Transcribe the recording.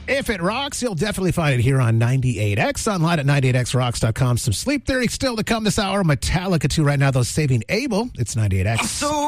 If it rocks, you'll definitely find it here on 98X. Online at 98xrocks.com. Some Sleep Theory still to come this hour. Metallica 2 right now, though, Saving Abel. It's 98X.